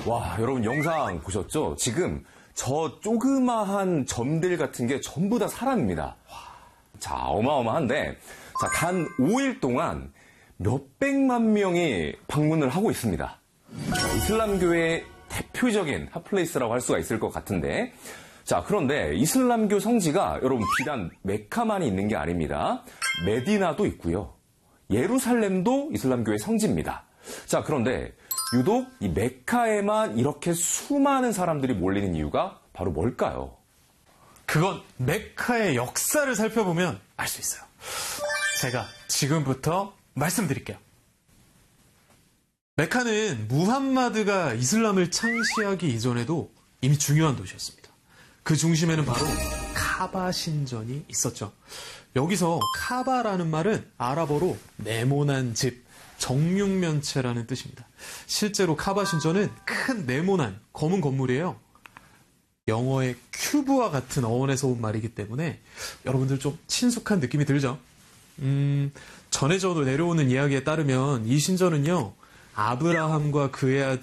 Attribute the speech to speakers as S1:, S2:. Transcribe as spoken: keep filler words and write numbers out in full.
S1: 와, 여러분 영상 보셨죠? 지금 저 조그마한 점들 같은 게 전부 다 사람입니다. 자, 어마어마한데, 자, 단 오 일 동안 몇백만 명이 방문을 하고 있습니다. 이슬람교의 대표적인 핫플레이스라고 할 수가 있을 것 같은데, 자, 그런데 이슬람교 성지가 여러분 비단 메카만이 있는 게 아닙니다. 메디나도 있고요. 예루살렘도 이슬람교의 성지입니다. 자, 그런데 유독 이 메카에만 이렇게 수많은 사람들이 몰리는 이유가 바로 뭘까요?
S2: 그건 메카의 역사를 살펴보면 알 수 있어요. 제가 지금부터 말씀드릴게요. 메카는 무함마드가 이슬람을 창시하기 이전에도 이미 중요한 도시였습니다. 그 중심에는 바로 카바 신전이 있었죠. 여기서 카바라는 말은 아랍어로 네모난 집, 정육면체라는 뜻입니다. 실제로 카바 신전은 큰 네모난 검은 건물이에요. 영어의 큐브와 같은 어원에서 온 말이기 때문에 여러분들 좀 친숙한 느낌이 들죠? 음, 전해져 내려오는 이야기에 따르면 이 신전은요, 아브라함과 그의 아들